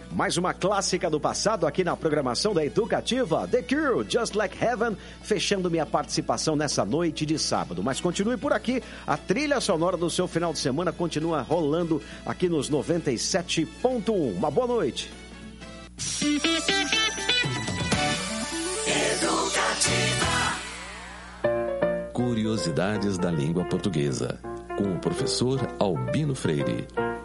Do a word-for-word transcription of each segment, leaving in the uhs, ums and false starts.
Mais uma clássica do passado aqui na programação da Educativa, The Cure, Just Like Heaven, fechando minha participação nessa noite de sábado. Mas continue por aqui, a trilha sonora do seu final de semana continua rolando aqui nos noventa e sete ponto um. Uma boa noite. Educativa. Curiosidades da língua portuguesa, com o professor Albino Freire.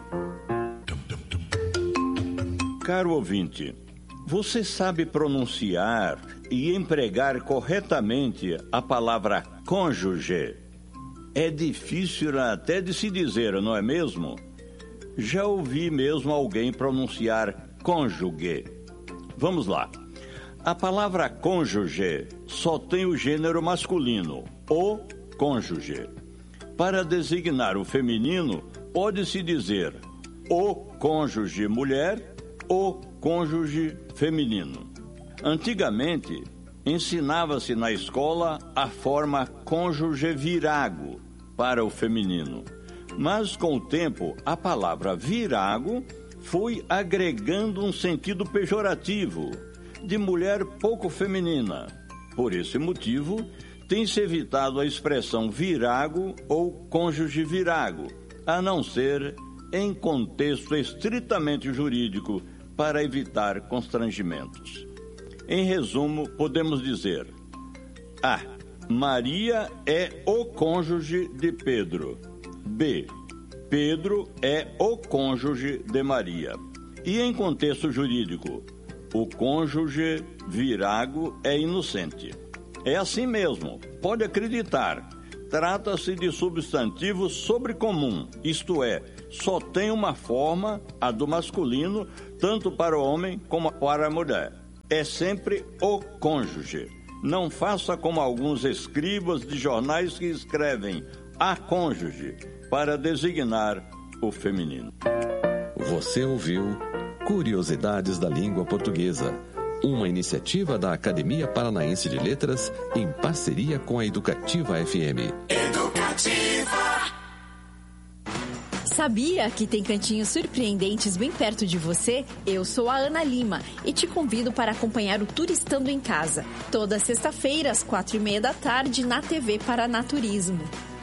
Caro ouvinte, você sabe pronunciar e empregar corretamente a palavra cônjuge? É difícil até de se dizer, não é mesmo? Já ouvi mesmo alguém pronunciar cônjuge. Vamos lá. A palavra cônjuge só tem o gênero masculino, o cônjuge. Para designar o feminino, pode-se dizer o cônjuge mulher, o cônjuge feminino. Antigamente, ensinava-se na escola a forma cônjuge virago para o feminino. Mas, com o tempo, a palavra virago foi agregando um sentido pejorativo, de mulher pouco feminina. Por esse motivo, tem-se evitado a expressão virago ou cônjuge virago, a não ser em contexto estritamente jurídico, para evitar constrangimentos. Em resumo, podemos dizer: A. Maria é o cônjuge de Pedro. B. Pedro é o cônjuge de Maria. E em contexto jurídico, o cônjuge virago é inocente. É assim mesmo, pode acreditar. Trata-se de substantivo sobrecomum, isto é, só tem uma forma, a do masculino, tanto para o homem como para a mulher. É sempre o cônjuge. Não faça como alguns escribas de jornais que escrevem a cônjuge para designar o feminino. Você ouviu Curiosidades da Língua Portuguesa, uma iniciativa da Academia Paranaense de Letras em parceria com a Educativa F M. Educativa. Sabia que tem cantinhos surpreendentes bem perto de você? Eu sou a Ana Lima e te convido para acompanhar o Turistando em Casa, toda sexta-feira às quatro e meia da tarde na T V Paranaturismo.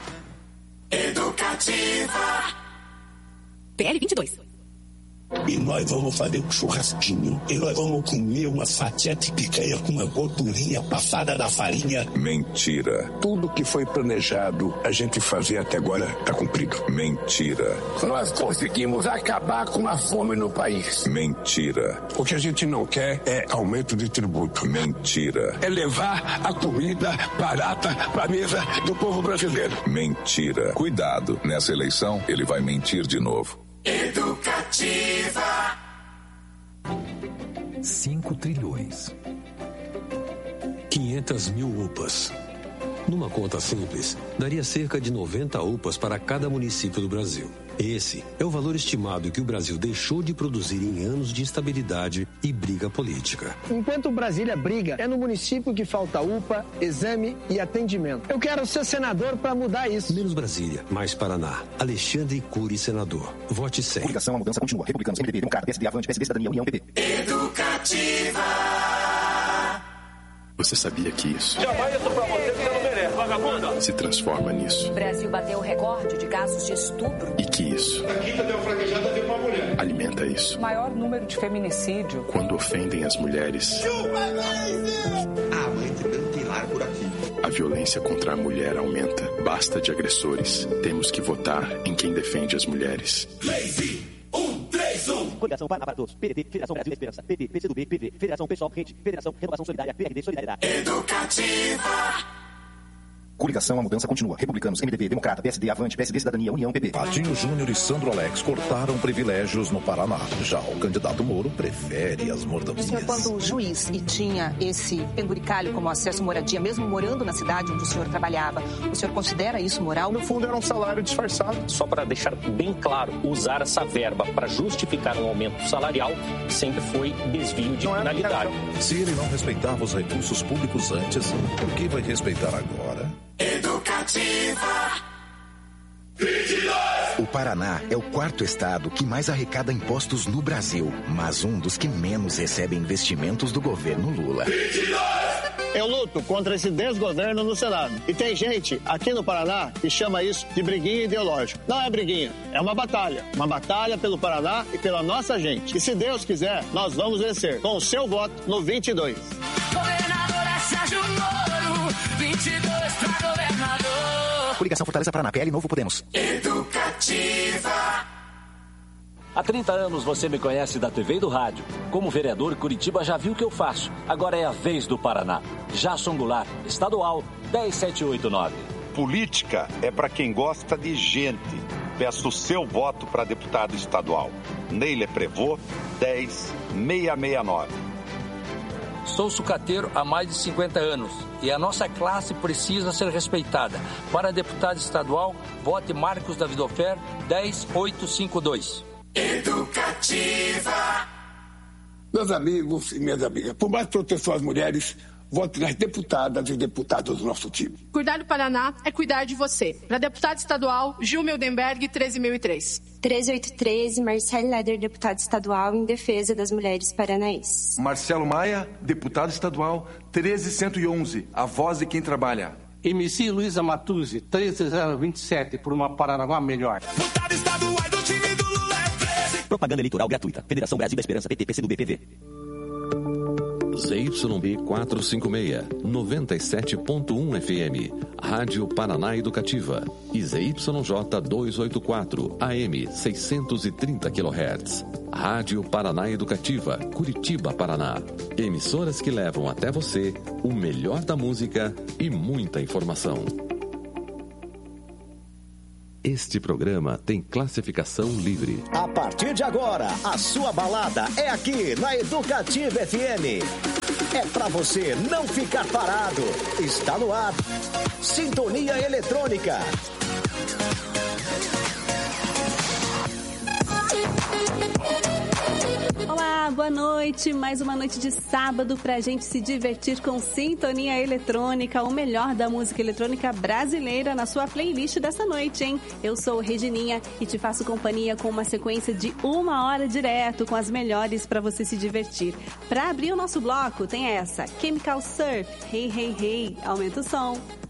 Educativa. P L vinte e dois. E nós vamos fazer um churrasquinho. E nós vamos comer uma fatia de picanha com uma gordurinha passada na farinha. Mentira. Tudo que foi planejado a gente fazer até agora está cumprido. Mentira. Nós conseguimos acabar com a fome no país. Mentira. O que a gente não quer é aumento de tributo. Mentira. É levar a comida barata para a mesa do povo brasileiro. Mentira. Cuidado, nessa eleição ele vai mentir de novo. Educativa. Cinco trilhões. Quinhentas mil U P As. Numa conta simples, daria cerca de noventa U P As para cada município do Brasil. Esse é o valor estimado que o Brasil deixou de produzir em anos de instabilidade e briga política. Enquanto Brasília briga, é no município que falta U P A, exame e atendimento. Eu quero ser senador para mudar isso. Menos Brasília, mais Paraná. Alexandre Cury, senador. Vote cem. Coligação, a mudança continua. Republicanos, M D B, Democrata, P S D, Avante, P S D, Cidadania, União, P P. Educativa. Você sabia que isso jamais isso pra você, você não merece, vagabunda. se transforma nisso? O Brasil bateu o recorde de casos de estupro. E que isso A quinta deu fraquejada deu pra mulher. alimenta isso. O maior número de feminicídio. Quando ofendem as mulheres, a mãe de tanto pilar por aqui. a violência contra a mulher aumenta. Basta de agressores. Temos que votar em quem defende as mulheres. Lazy. Um, três, um. Coligação Paraná para Todos. P D T, Federação Brasil da Esperança. P T, P C do B, P V, Federação Pessoal, Rede, Federação Renovação Solidária, P R D, Solidariedade. Educativa. Coligação, a mudança continua. Republicanos, M D B, Democrata, P S D, Avante, P S D, Cidadania, União, P P. Patinho Júnior e Sandro Alex cortaram privilégios no Paraná. Já o candidato Moro prefere as mordomias. O senhor, quando juiz e tinha esse penduricalho como acesso à moradia, mesmo morando na cidade onde o senhor trabalhava, o senhor considera isso moral? No fundo, era um salário disfarçado. Só para deixar bem claro, usar essa verba para justificar um aumento salarial sempre foi desvio de finalidade. Se ele não respeitava os recursos públicos antes, por que vai respeitar agora? Educativa. vinte e dois. O Paraná é o quarto estado que mais arrecada impostos no Brasil, mas um dos que menos recebe investimentos do governo Lula. Eu luto contra esse desgoverno no Senado. E tem gente aqui no Paraná que chama isso de briguinha ideológica. Não é briguinha, é uma batalha. Uma batalha pelo Paraná e pela nossa gente. E se Deus quiser, nós vamos vencer com o seu voto no vinte e dois. Governador é Sérgio Moro, vinte e dois pra governador. Coligação Fortaleza Paraná, P L Novo Podemos. Educativa. Há trinta anos você me conhece da T V e do rádio. Como vereador, Curitiba já viu o que eu faço. Agora é a vez do Paraná. Jason Goulart, estadual, dez sete oito nove. Política é para quem gosta de gente. Peço o seu voto para deputado estadual. Neile Prevô, dez seiscentos e sessenta e nove. Sou sucateiro há mais de cinquenta anos e a nossa classe precisa ser respeitada. Para deputado estadual, vote Marcos Davidofer, dez oito cinco dois. Educativa. Meus amigos e minhas amigas, por mais proteção às mulheres, vote nas deputadas e deputados do nosso time. Cuidar do Paraná é cuidar de você. Para deputado estadual, Gil Mildenberg, treze mil e três. treze oito treze, Marcelo Leder, deputado estadual, em defesa das mulheres paranaenses. Marcelo Maia, deputado estadual, treze cento e onze, a voz de quem trabalha. M C Luiza Matuzzi, treze zero vinte e sete, por uma Paranaguá melhor. Deputado estadual do time do Lula é treze. Propaganda eleitoral gratuita. Federação Brasil da Esperança, P T, P C do B, P V. Z Y B quatrocentos e cinquenta e seis, noventa e sete ponto um F M, Rádio Paraná Educativa, e Z Y J duzentos e oitenta e quatro, A M seiscentos e trinta quilohertz, Rádio Paraná Educativa, Curitiba, Paraná. Emissoras que levam até você o melhor da música e muita informação. Este programa tem classificação livre. A partir de agora, a sua balada é aqui na Educativa F M. É pra você não ficar parado. Está no ar. Sintonia Eletrônica. Olá, boa noite. Mais uma noite de sábado pra gente se divertir com Sintonia Eletrônica, o melhor da música eletrônica brasileira na sua playlist dessa noite, hein? Eu sou Regininha e te faço companhia com uma sequência de uma hora direto com as melhores pra você se divertir. Pra abrir o nosso bloco, tem essa, Chemical Surf, Hey Hey Hey, aumenta o som.